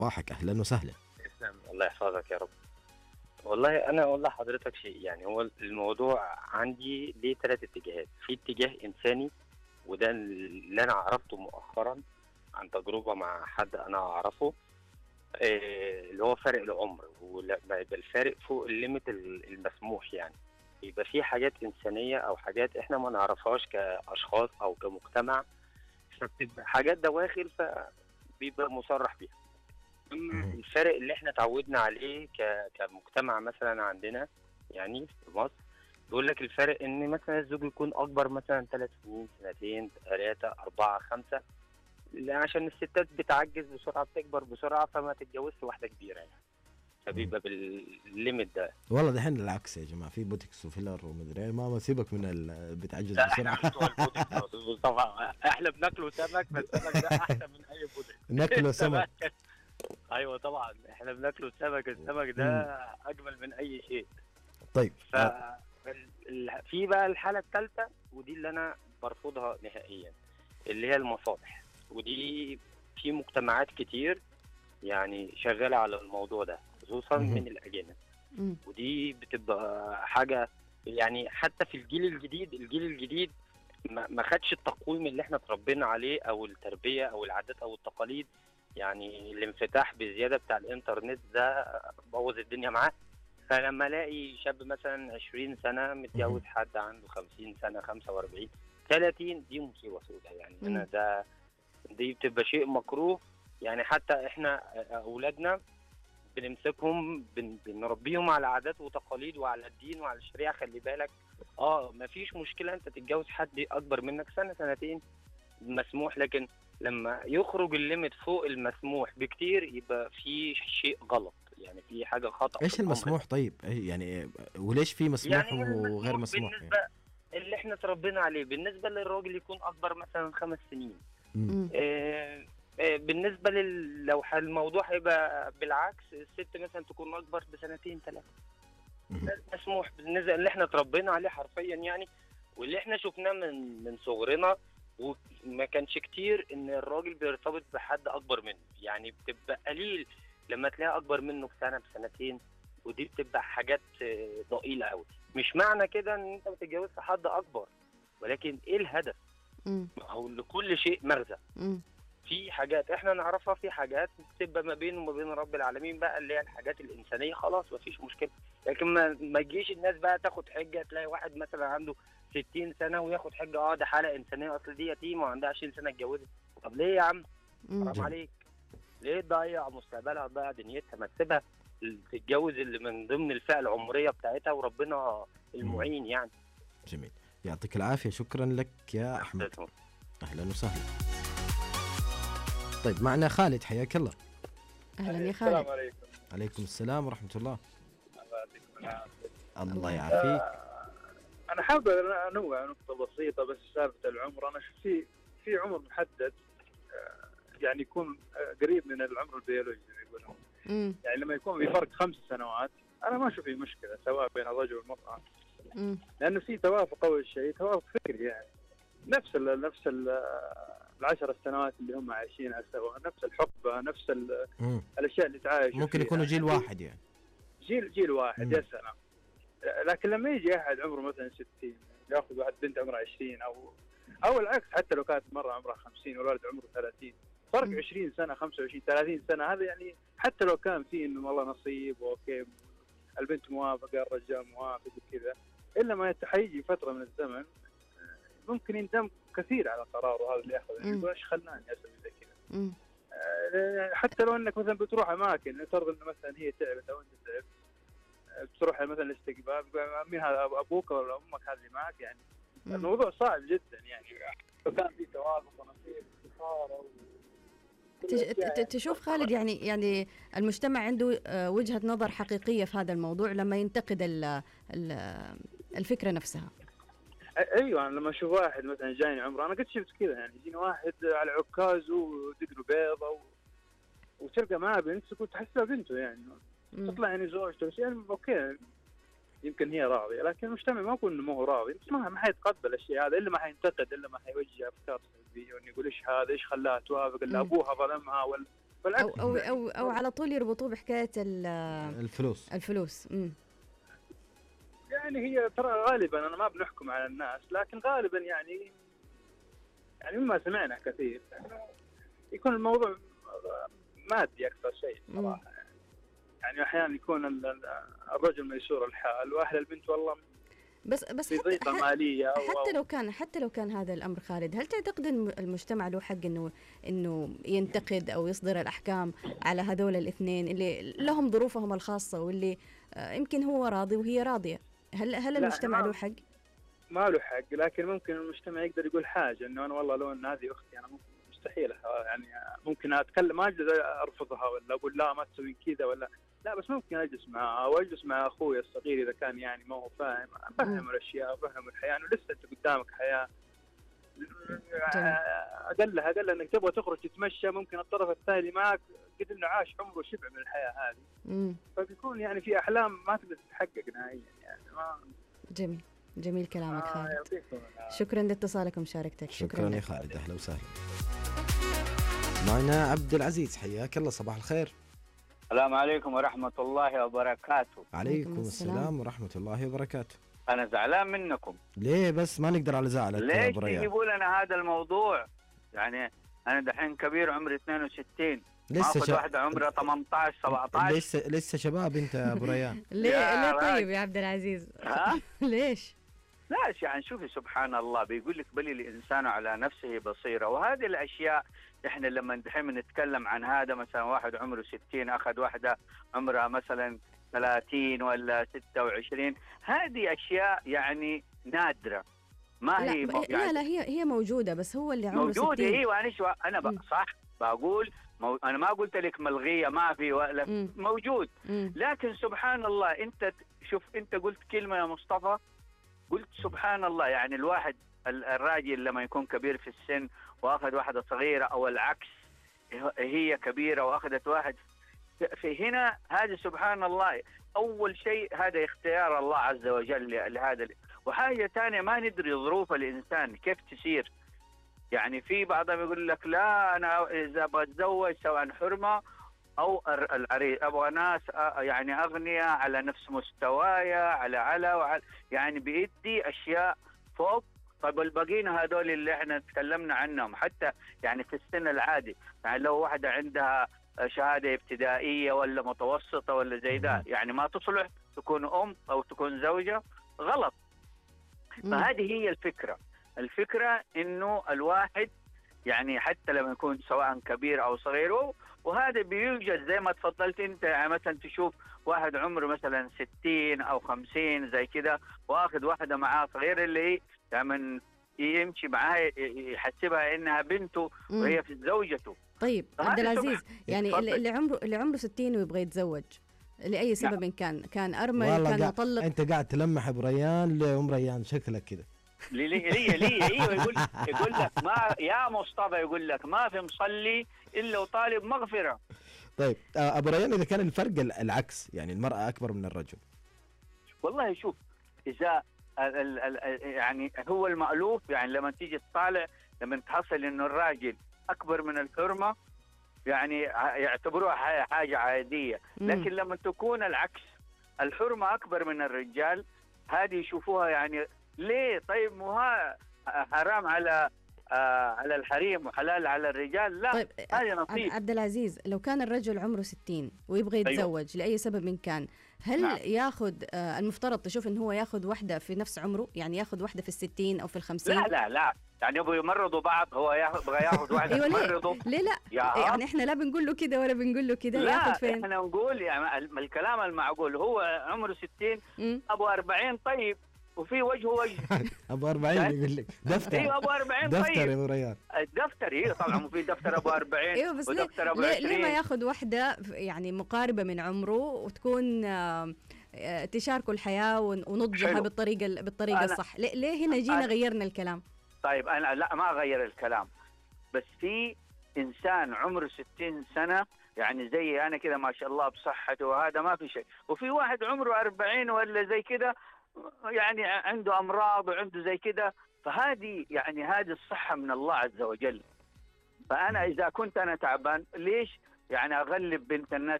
صباحك، أهلا وسهلا. تسلم، الله يحفظك يا رب. والله انا اقول لحضرتك شيء، يعني هو الموضوع عندي ليه 3 اتجاهات. في اتجاه انساني، وده اللي انا عرفته مؤخرا عن تجربة مع حد انا اعرفه، اللي هو فرق العمر، ولما يبقى الفارق فوق الليميت المسموح، يعني يبقى في حاجات انسانية او حاجات احنا ما نعرفهاش كاشخاص او كمجتمع، فبتبقى حاجات دواخل فبيبقى مصرح بيها. اما مهم. الفرق اللي احنا اتعودنا عليه كمجتمع مثلا عندنا، يعني في مصر، بيقول لك الفرق ان مثلا الزوج يكون اكبر مثلا 3 سنين، سنتين، 3، 4، 5، عشان الستات بتعجز بسرعه، بتكبر بسرعه، فما تتجوزش واحده كبيره يعني، مهم. فبيبقى بالليميت ده. والله دحين العكس يا جماعة، في بوتكس وفيلر ومدري إيه، ما سيبك من بتعجز لا احنا بسرعة. مش بتوع البودكس طبعا، احنا بناكله سمك، فالسمك ده احسن من اي بودكس. ناكله سمك. السمك، ايوه طبعا احنا بناكله سمك، السمك ده مم. اجمل من اي شيء. طيب ف في بقى الحالة الثالثة، ودي اللي أنا برفضها نهائيا، اللي هي المصالح. ودي في مجتمعات كتير يعني شغالة على الموضوع ده، خصوصا مهم. من الأجانب. مم. ودي بتبقى حاجة، يعني حتى في الجيل الجديد ما خدش التقويم اللي احنا اتربينا عليه، أو التربية أو العادات أو التقاليد. يعني الانفتاح بزيادة بتاع الإنترنت ده بوظ الدنيا معاه. فلما الاقي شاب مثلا 20 سنه متجوز مهم. حد عنده 50 سنه، 45، 30، دي مصيبه سوداء يعني. مم. انا دي بتبقى شيء مكروه. يعني حتى احنا اولادنا بنمسكهم، بنربيهم على عادات وتقاليد وعلى الدين وعلى الشريعه. خلي بالك، مفيش مشكله انت تتجوز حد اكبر منك سنه سنتين، مسموح. لكن لما يخرج الليمت فوق المسموح بكتير، يبقى في شيء غلط، يعني في حاجه خطأ في إيش الامر ده. المسموح؟ طيب يعني وليش في مسموح يعني وغير المسموح مسموح يعني؟ بالنسبة اللي احنا اتربينا عليه، بالنسبة للراجل يكون أكبر مثلا 5 سنين. مم. مم. بالنسبة لو الموضوع هيبقى بالعكس، الست مثلا تكون أكبر بسنتين 3. مهم. ده مسموح بالنسبة اللي احنا اتربينا عليه حرفيا يعني، واللي احنا شفناه من صغرنا. وما كانش كتير ان الراجل بيرتبط بحد اكبر منه، يعني بتبقى قليل لما تلاقي اكبر منه بسنه بسنتين. ودي بتبقى حاجات ضئيله قوي. مش معنى كده ان انت ما تتجوزش حد اكبر، ولكن ايه الهدف؟ مم. ما هو لكل شيء مغزى. مم. في حاجات احنا نعرفها، في حاجات بتبقى ما بينه وما بين رب العالمين بقى، اللي هي الحاجات الانسانيه، خلاص ما فيش مشكله. لكن ما تجيش الناس بقى تاخد حجه، تلاقي واحد مثلا عنده 60 سنه وياخد حجه ده حاله انسانيه، اصل دي يتيمه وعندها 20 سنه اتجوزت. طب ليه يا عم؟ مم. حرام جميل. عليك. ليه تضيع مستقبلها، تضيع دنيتها؟ ما تسيبها تتجوز اللي من ضمن الفئه العمريه بتاعتها، وربنا مم. المعين يعني. جميل، يعطيك العافية، شكرا لك يا أحمد. أهلا وسهلا. طيب معنا خالد، حياك الله. أهلا يا السلام خالد. عليكم. عليكم السلام ورحمة الله. الله يعطيكم العافية. الله الله يعافيك. أنا حابب أنوع نقطة بسيطة بس. سالفة العمر، أنا أشوف في عمر محدد، يعني يكون قريب من العمر البيولوجي زي ما يقولون. مم. يعني لما يكون في فرق 5 سنوات، أنا ما أشوف في مشكلة سواء بين الرجل والمرأة، مم. لأنه في توافق. أول شيء توافق فكري، يعني نفس 10 سنوات اللي هم عايشينها سوا، نفس الحقبة، نفس مم. الأشياء اللي تعايشوا ممكن فيها. يكونوا جيل واحد يعني. جيل واحد. مم. يا سلام. لكن لما يجي احد عمره مثلا 60 ياخذ واحد بنت عمرها 20 او العكس، حتى لو كانت مره عمرها 50 والولد عمره 30، فرق 20 سنه 25 30 سنه، هذا يعني حتى لو كان في انه والله نصيب اوكي، البنت موافقه، الرجال موافق وكذا، الا ما حيجي فتره من الزمن ممكن يندم كثير على قراره هذا اللي ياخذه. يعني يقول ايش خلاني اسوي زي كذا. مم. حتى لو انك مثلا بتروح اماكن ترضى انه مثلا هي تعبت او انت تعبت، بتروح مثلا الاستقبال، مين هذا، ابوك ولا امك هذه معك؟ يعني مم. الموضوع صعب جدا. يعني لو كان في توافق ونصيب واستخاره تشوف خالد، يعني المجتمع عنده وجهة نظر حقيقية في هذا الموضوع لما ينتقد الفكرة نفسها. ايوه، انا لما اشوف واحد مثلا جايني عمره، انا قد شفت كذا، يعني يجيني واحد على عكازه ودقنه بيضه وتلقى معاه بنت تقول تحسها بنته، يعني تطلع يعني زوجته، يعني اوكي يمكن هي راضيه، لكن المجتمع ما يقول انه ما هو راضي، بس ما حيتقبل الشيء هذا، الا ما حينتقد، الا ما حيوجه افكار سلبيه، وانه يقول ايش هذا، ايش خلاها توافق، الا ابوها ظلمها بالعكس أو على طول يربطوه بحكاية الفلوس. يعني هي ترى غالبا أنا ما بنحكم على الناس، لكن غالبا يعني مما سمعنا كثير يكون الموضوع مادي أكثر شيء صراحة. يعني أحيانا يكون الرجل ميسور الحال وأهل البنت والله بس في ضيقة مالية حتى لو كان هذا الأمر خالد، هل تعتقد إن المجتمع له حق إنه ينتقد أو يصدر الأحكام على هذول الاثنين اللي لهم ظروفهم الخاصة واللي يمكن هو راضي وهي راضية؟ هل المجتمع له حق؟ ما له حق، لكن ممكن المجتمع يقدر يقول حاجة إنه أنا والله لو إن هذه أختي أنا مستحيل يعني ممكن أتكلم، ما أجلس أرفضها ولا أقول لا ما تسوي كذا ولا لا، بس ممكن أجلس معها أو أجلس مع أخوي الصغير إذا كان يعني ما هو فاهم، أفهم الأشياء أفهم الحياة إنه لسه أنت قدامك حياة. أقلها إنك تبغى تخرج تتمشى، ممكن الطرف الثاني اللي معك قد إنه عاش عمره شبع من الحياة هذه، فبيكون يعني في أحلام ما تقدر تتحقق نهائيا يعني ما. جميل كلامك خالد. شكرا لاتصالك ومشاركتك. شكرا يا خالد، أهلا وسهلا. معنا عبد العزيز، حياك الله، صباح الخير. السلام عليكم ورحمة الله وبركاته. عليكم السلام ورحمة الله وبركاته. أنا زعلان منكم. ليه بس؟ ما نقدر على زعلك. ليش تجيبوا لنا هذا الموضوع؟ يعني أنا دحين كبير عمري 62، لسه واحدة عمرها 18 17. لسه شباب أنت يا أبو ريان. ليه طيب يا عبد العزيز؟ ليش؟ يعني شوفي سبحان الله، بيقول لك بل الإنسان على نفسه بصيرة، وهذه الأشياء إحنا لما دحين نتكلم عن هذا، مثلا واحد عمره 60 أخذ واحدة عمرها مثلا 30 ولا 26، هذه أشياء يعني نادرة، ما هي يعني لا هي موجودة، بس هو اللي عمره 60 موجودة. أيوة أنا صح بقول أنا ما قلت لك ملغية ما في ولا موجود، لكن سبحان الله أنت شوف، أنت قلت كلمة يا مصطفى، قلت سبحان الله، يعني الواحد الراجل لما يكون كبير في السن واخذ واحدة صغيرة او العكس هي كبيرة واخذت واحد، في هنا هذا سبحان الله اول شيء هذا اختيار الله عز وجل لهذا. وحاجة ثانية ما ندري ظروف الانسان كيف تسير، يعني في بعضهم يقول لك لا انا اذا بتزوج سواء حرمة او العريس ابغى ناس يعني اغنياء على نفس مستوايا على يعني بيدي اشياء فوق. طيب الباقيين هذول اللي احنا تكلمنا عنهم حتى يعني في السن العادي، يعني لو واحدة عندها شهادة ابتدائية ولا متوسطة ولا زي ده، يعني ما تصلح تكون ام او تكون زوجة، غلط. فهذه هي الفكرة انه الواحد يعني حتى لما يكون سواء كبير او صغير، وهذا بيوجد زي ما تفضلت انت، يعني مثلا تشوف واحد عمره مثلا 60 او 50 زي كده واخذ واحدة معاه صغير، اللي يعني يمشي معاها يحسبها انها بنته وهي في زوجته. طيب عبد العزيز، يعني اللي عمره 60 ويبغى يتزوج لاي سبب كان ارمل كان مطلق، انت قاعد تلمح ابو ريان لام ريان شكلك كده. ليه ايوه يقول لك ما يا مصطفى، يقول لك ما في مصلي الا وطالب مغفرة. طيب ابو ريان، اذا كان الفرق العكس، يعني المرأة اكبر من الرجل، والله شوف اذا يعني هو المألوف، يعني لما تيجي تطالع لما تحصل انه الراجل اكبر من الحرمة يعني يعتبروها حاجة عادية، لكن لما تكون العكس الحرمة اكبر من الرجال، هذه يشوفوها يعني ليه؟ طيب مو حرام على الحريم وحلال على الرجال؟ لا. طيب هذا نصيب. عبد العزيز، لو كان الرجل عمره 60 ويبغى يتزوج لأي سبب من كان، هل ياخذ المفترض تشوف إن هو ياخذ واحدة في نفس عمره، يعني ياخذ واحدة في 60 أو في 50؟ لا يعني يبغوا يمرضوا بعض، هو يبغى ياخذ واحدة يمرضوا. ليه لا؟ يعني احنا لا بنقول له كده ولا بنقول له كده، ياخذ فين؟ احنا نقول يعني الكلام المعقول، هو عمره 60 ابو 40 طيب وفي وجه ابو 40 يقول لك دفتر. ايوه ابو 40 طيب دفتر يا ابو ريان، الدفتر ايه طبعا، في دفتر ابو 40 ايوه، بس ودفتر ابو 20. ليه ما ياخذ واحده يعني مقاربه من عمره وتكون تشاركوا الحياه ونضجها بالطريقه الصح؟ ليه هنا جينا غيرنا الكلام؟ طيب انا لا ما اغير الكلام، بس في انسان عمره 60 سنه يعني زي انا كده ما شاء الله بصحته وهذا ما في شيء، وفي واحد عمره 40 ولا زي كده يعني عنده امراض وعنده زي كده، فهذه يعني هذه الصحه من الله عز وجل. فانا اذا كنت انا تعبان ليش يعني اغلب بنت الناس